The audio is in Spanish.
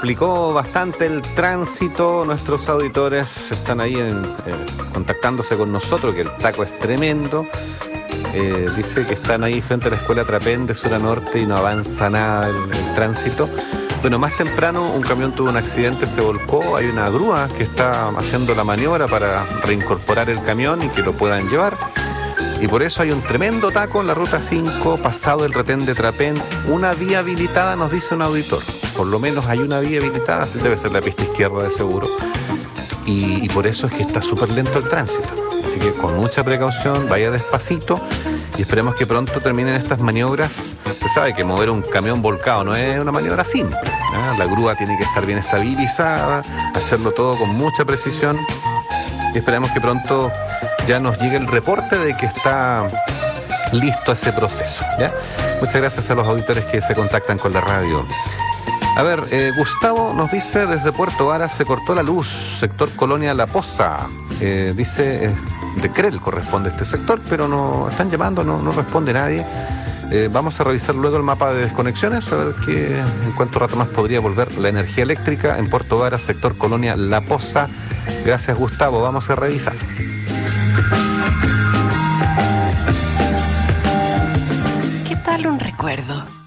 complicó bastante el tránsito. Nuestros auditores están ahí contactándose con nosotros, que el taco es tremendo. Dice que están ahí frente a la escuela Trapén de sur a norte y no avanza nada el tránsito. Bueno, más temprano un camión tuvo un accidente, se volcó. Hay una grúa que está haciendo la maniobra para reincorporar el camión y que lo puedan llevar. Y por eso hay un tremendo taco en la ruta 5, pasado el retén de Trapén. Una vía habilitada, nos dice un auditor. Por lo menos hay una vía habilitada, debe ser la pista izquierda de seguro. Y por eso es que está súper lento el tránsito. Así que con mucha precaución, vaya despacito y esperemos que pronto terminen estas maniobras. Se sabe que mover un camión volcado no es una maniobra simple, ¿eh? La grúa tiene que estar bien estabilizada, hacerlo todo con mucha precisión y esperemos que pronto ya nos llegue el reporte de que está listo ese proceso, ¿ya? Muchas gracias a los auditores que se contactan con la radio. A ver, Gustavo nos dice desde Puerto Varas se cortó la luz, sector Colonia La Poza. Dice, de Crel corresponde este sector, pero no están llamando, no responde nadie. Vamos a revisar luego el mapa de desconexiones, a ver en cuánto rato más podría volver la energía eléctrica en Puerto Varas, sector Colonia La Poza. Gracias, Gustavo, vamos a revisar. ¿Qué tal un recuerdo?